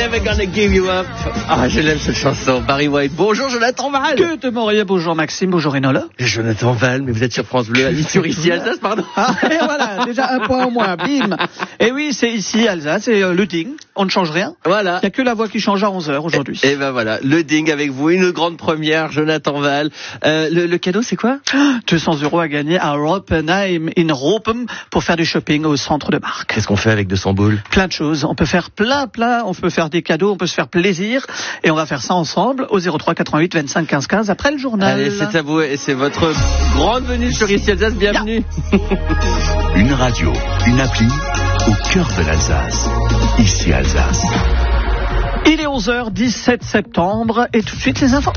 Never Gonna Give You Up. Ah, je l'aime cette chanson. Barry White. Bonjour Jonathan Val. Que de Maurier, bonjour Maxime, bonjour Enola. Jonathan Val, mais vous êtes sur France Bleu, sur ici Alsace, pardon. Ah, et voilà, déjà un point en moins, bim. Et oui, c'est ici Alsace, c'est le ding. On ne change rien. Voilà. Il n'y a que la voix qui change à 11h aujourd'hui. Et ben voilà, le ding avec vous, une grande première, Jonathan Val. Le cadeau, c'est quoi? 200 € à gagner à Roppenheim in Ropem pour faire du shopping au centre de Marque. Qu'est-ce qu'on fait avec 200 boules? Plein de choses. On peut faire plein, on peut faire des cadeaux, on peut se faire plaisir. Et on va faire ça ensemble au 03 88 25 15 15 après le journal. Allez, c'est à vous et c'est votre grande venue sur ici Alsace. Bienvenue. Une radio, une appli au cœur de l'Alsace. Ici Alsace. Il est 11h, 17 septembre, et tout de suite les infos.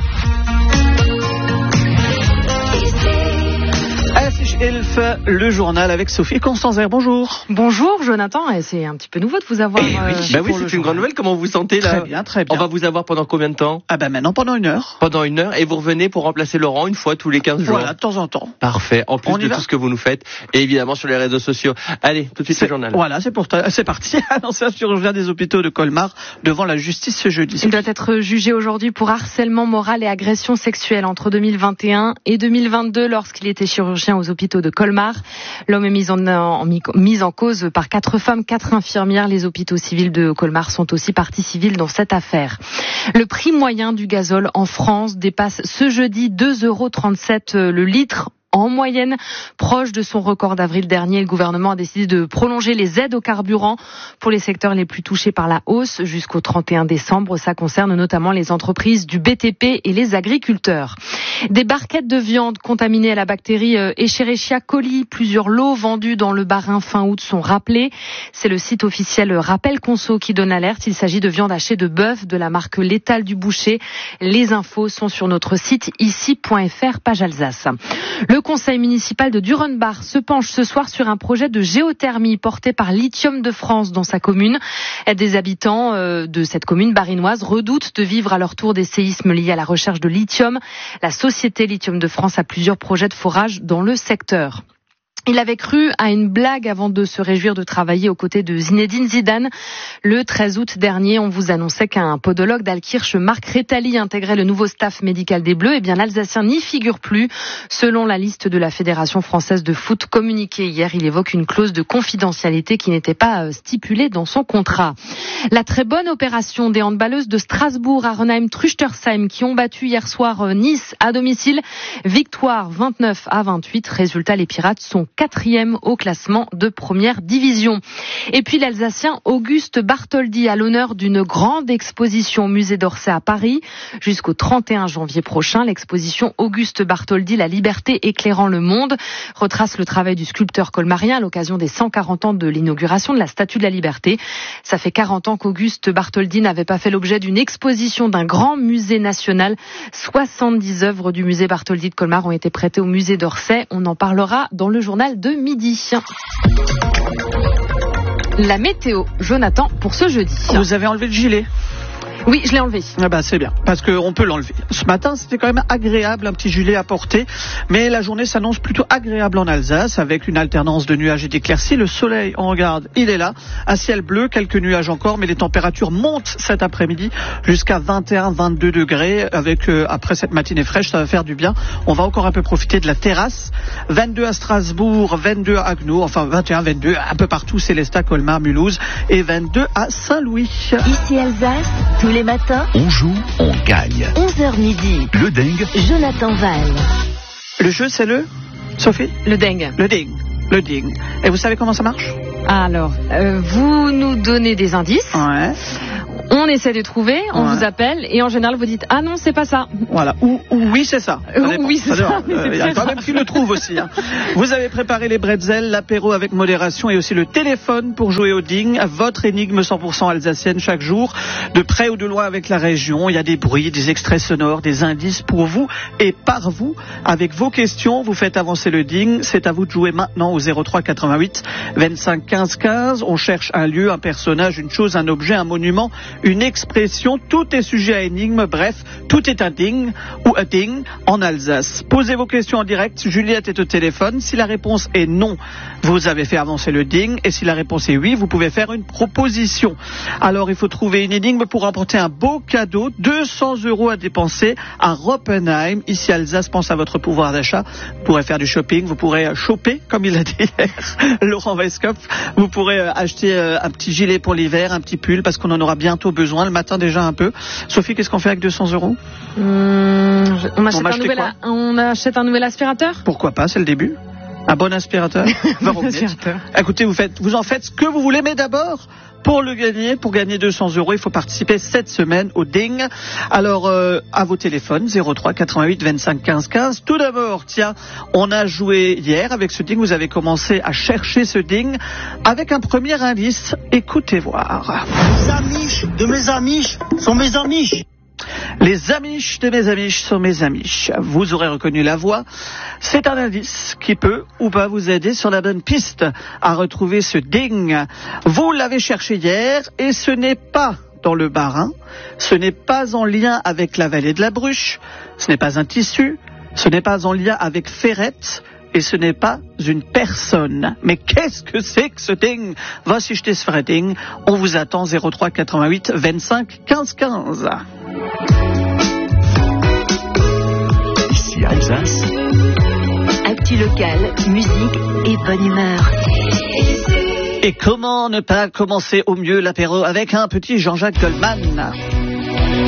Elf, le journal avec Sophie Constanzer. Bonjour. Bonjour Jonathan, et c'est un petit peu nouveau de vous avoir. Oui, c'est une grande nouvelle. Comment vous vous sentez là? Très bien, très bien. On va vous avoir pendant combien de temps? Ah ben maintenant pendant 1 heure. Pendant 1 heure, et vous revenez pour remplacer Laurent une fois tous les 15 jours. Voilà, de temps en temps. Parfait. En plus de tout ce que vous nous faites, et évidemment sur les réseaux sociaux. Allez, tout de suite le journal. Voilà, c'est parti. L'ancien chirurgien des hôpitaux de Colmar devant la justice ce jeudi. Il doit être jugé aujourd'hui pour harcèlement moral et agression sexuelle entre 2021 et 2022 lorsqu'il était chirurgien aux hôpitaux de Colmar. L'homme est mis en cause par 4 femmes, 4 infirmières. Les hôpitaux civils de Colmar sont aussi partie civile dans cette affaire. Le prix moyen du gazole en France dépasse ce jeudi 2,37 € le litre. En moyenne, proche de son record d'avril dernier, le gouvernement a décidé de prolonger les aides au carburant pour les secteurs les plus touchés par la hausse jusqu'au 31 décembre. Ça concerne notamment les entreprises du BTP et les agriculteurs. Des barquettes de viande contaminées à la bactérie Escherichia coli. Plusieurs lots vendus dans le Bas-Rhin fin août sont rappelés. C'est le site officiel Rappel Conso qui donne l'alerte. Il s'agit de viande hachée de bœuf de la marque L'Étal du Boucher. Les infos sont sur notre site ici.fr, page Alsace. Le conseil municipal de Durenbach se penche ce soir sur un projet de géothermie porté par Lithium de France dans sa commune. Des habitants de cette commune barinoise redoutent de vivre à leur tour des séismes liés à la recherche de lithium. La société Lithium de France a plusieurs projets de forage dans le secteur. Il avait cru à une blague avant de se réjouir de travailler aux côtés de Zinedine Zidane. Le 13 août dernier, on vous annonçait qu'un podologue d'Alkirch, Marc Rétali, intégrait le nouveau staff médical des Bleus. Eh bien, l'Alsacien n'y figure plus. Selon la liste de la Fédération française de foot communiquée hier, il évoque une clause de confidentialité qui n'était pas stipulée dans son contrat. La très bonne opération des handballeuses de Strasbourg, Arnhem-Truchtersheim qui ont battu hier soir Nice à domicile. Victoire 29-28. Résultat, les Pirates sont 4e au classement de première division. Et puis l'Alsacien Auguste Bartholdi à l'honneur d'une grande exposition au musée d'Orsay à Paris. Jusqu'au 31 janvier prochain, l'exposition Auguste Bartholdi, la liberté éclairant le monde, retrace le travail du sculpteur colmarien à l'occasion des 140 ans de l'inauguration de la Statue de la Liberté. Ça fait 40 ans qu'Auguste Bartholdi n'avait pas fait l'objet d'une exposition d'un grand musée national. 70 œuvres du musée Bartholdi de Colmar ont été prêtées au musée d'Orsay. On en parlera dans le journal de midi. La météo, Jonathan, pour ce jeudi. Vous avez enlevé le gilet? Oui, je l'ai enlevé. Ah bah c'est bien, parce qu'on peut l'enlever. Ce matin, c'était quand même agréable, un petit gilet à porter, mais la journée s'annonce plutôt agréable en Alsace, avec une alternance de nuages et d'éclaircies. Le soleil, on regarde, il est là, un ciel bleu, quelques nuages encore, mais les températures montent cet après-midi jusqu'à 21-22 degrés, avec après cette matinée fraîche, ça va faire du bien. On va encore un peu profiter de la terrasse. 22 à Strasbourg, 22 à Agno, enfin 21-22, un peu partout, Célestat, Colmar, Mulhouse, et 22 à Saint-Louis. Ici Alsace, tous les matins, on joue, on gagne. 11h midi. Le dingue. Jonathan Val. Le jeu, c'est Sophie? Le dingue. Le ding. Et vous savez comment ça marche? Alors, vous nous donnez des indices. Ouais. On essaie de trouver, on vous appelle et en général vous dites ah non c'est pas ça. Voilà, ou oui c'est ça. Oui c'est ça. Il y a quand même qui le trouve aussi. Hein. Vous avez préparé les bretzels, l'apéro avec modération et aussi le téléphone pour jouer au ding. Votre énigme 100% alsacienne chaque jour, de près ou de loin avec la région. Il y a des bruits, des extraits sonores, des indices pour vous et par vous. Avec vos questions, vous faites avancer le ding. C'est à vous de jouer maintenant au 03 88 25 15 15. On cherche un lieu, un personnage, une chose, un objet, un monument, une expression, tout est sujet à énigme, bref, tout est un ding ou un ding en Alsace. Posez vos questions en direct, Juliette est au téléphone. Si la réponse est non, vous avez fait avancer le ding, et si la réponse est oui, vous pouvez faire une proposition. Alors il faut trouver une énigme pour remporter un beau cadeau, 200 € à dépenser à Roppenheim. Ici Alsace pense à votre pouvoir d'achat. Vous pourrez faire du shopping, vous pourrez choper, comme il a dit hier Laurent Weisskopf. Vous pourrez acheter un petit gilet pour l'hiver, un petit pull, parce qu'on en aura bientôt besoin, le matin déjà un peu. Sophie, qu'est-ce qu'on fait avec 200 €? On achète un nouvel aspirateur? Pourquoi pas, c'est le début. Un bon aspirateur. Écoutez, vous en faites ce que vous voulez, mais d'abord, pour gagner 200 €, il faut participer cette semaine au ding. Alors, à vos téléphones, 03 88 25 15 15. Tout d'abord, tiens, on a joué hier avec ce ding. Vous avez commencé à chercher ce ding avec un premier indice. Écoutez voir. Les Amish de mes Amish sont mes Amish. Les Amish de mes Amish sont mes Amish. Vous aurez reconnu la voix. C'est un indice qui peut ou pas vous aider sur la bonne piste à retrouver ce ding. Vous l'avez cherché hier et ce n'est pas dans le Bas-Rhin, ce n'est pas en lien avec la vallée de la Bruche, ce n'est pas un tissu, ce n'est pas en lien avec Ferrette, et ce n'est pas une personne. Mais qu'est-ce que c'est que ce ding? Was ist das für ein Ding? On vous attend 03 88 25 15 15. Ici Alsace. Actu locale, musique et bonne humeur. Et comment ne pas commencer au mieux l'apéro avec un petit Jean-Jacques Goldman?